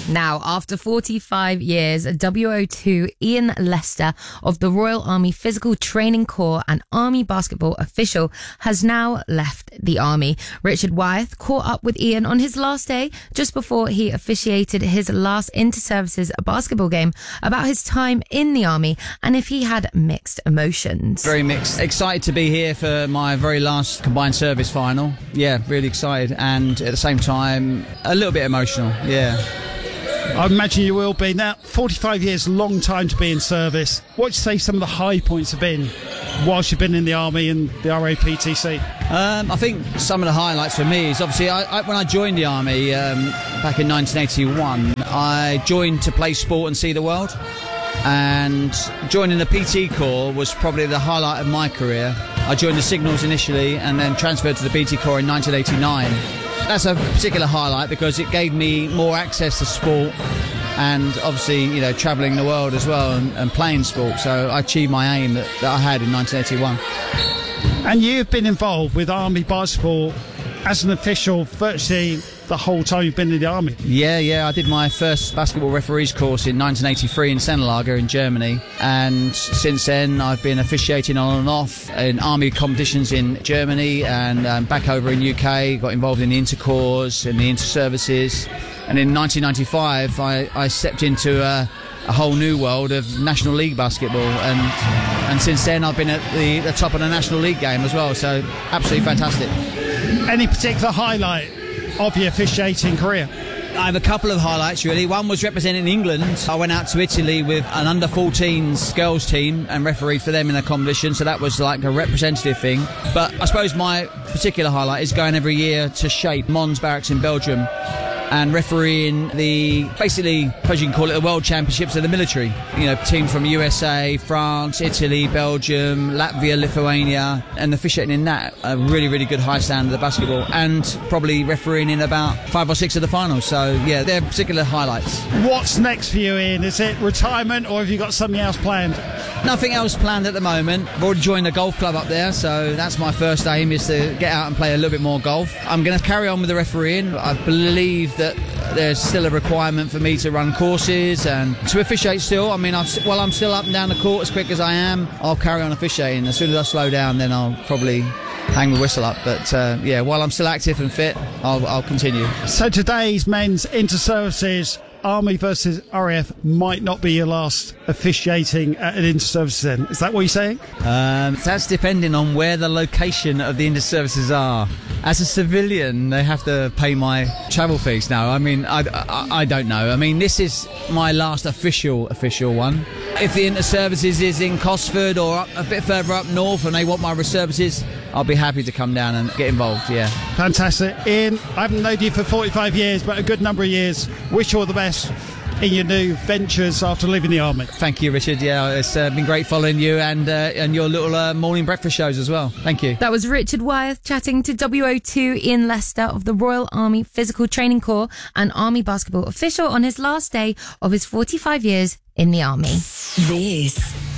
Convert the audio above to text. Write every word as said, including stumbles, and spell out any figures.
Now, after forty-five years, W O two Ian Lester of the Royal Army Physical Training Corps and Army basketball official has now left the Army. Richard Wyeth caught up with Ian on his last day, just before he officiated his last inter-services basketball game, about his time in the Army and if he had mixed emotions. Very mixed. Excited to be here for my very last combined service final. Yeah, really excited, and at the same time, a little bit emotional. Yeah. I imagine you will be. Now, forty-five years, long time to be in service. What would you say some of the high points have been whilst you've been in the Army and the R A P T C? Um, I think some of the highlights for me is obviously I, I, when I joined the Army um, back in nineteen eighty-one, I joined to play sport and see the world. And joining the P T Corps was probably the highlight of my career. I joined the Signals initially and then transferred to the P T Corps in nineteen eighty-nine. That's a particular highlight because it gave me more access to sport and obviously, you know, travelling the world as well and, and playing sport. So I achieved my aim that, that I had in nineteen eighty-one. And you've been involved with Army basketball as an official virtually the whole time you've been in the Army. Yeah, yeah. I did my first basketball referees course in nineteen eighty-three in Sennelager in Germany. And since then, I've been officiating on and off in Army competitions in Germany and um, back over in U K. Got involved in the intercorps and the inter-services. And in nineteen ninety-five, I, I stepped into a, a whole new world of National League basketball. And and since then, I've been at the, the top of the National League game as well. So absolutely fantastic. Any particular highlight of your officiating career? I have a couple of highlights really. One was representing England. I went out to Italy with an under fourteens girls team and refereed for them in a competition, so that was like a representative thing. But I suppose my particular highlight is going every year to Shape, Mons Barracks in Belgium, and refereeing the, basically, I suppose you can call it the World Championships of the military. You know, teams from U S A, France, Italy, Belgium, Latvia, Lithuania, and officiating in that, a really, really good high standard of basketball, and probably refereeing in about five or six of the finals. So, yeah, they're particular highlights. What's next for you, Ian? Is it retirement, or have you got something else planned? Nothing else planned at the moment. I've already joined the golf club up there, so that's my first aim, is to get out and play a little bit more golf. I'm going to carry on with the refereeing. I believe that there's still a requirement for me to run courses and to officiate still. I mean, I've, while I'm still up and down the court as quick as I am, I'll carry on officiating. As soon as I slow down, then I'll probably hang the whistle up. But uh, yeah, while I'm still active and fit, I'll, I'll continue. So today's men's inter-services Army versus R A F might not be your last officiating at an inter-services then. Is that what you're saying? Um, that's depending on where the location of the inter-services are. As a civilian, they have to pay my travel fees now. I mean, I, I, I don't know. I mean, this is my last official, official one. If the inter-services is in Cosford or up, a bit further up north and they want my services, I'll be happy to come down and get involved, yeah. Fantastic. Ian, I haven't known you for forty-five years, but a good number of years. Wish you all the best in your new ventures after leaving the Army. Thank you, Richard. Yeah, it's uh, been great following you and uh, and your little uh, morning breakfast shows as well. Thank you. That was Richard Wyeth chatting to W O two Ian Lester of the Royal Army Physical Training Corps and Army basketball official on his last day of his forty-five years in the Army. This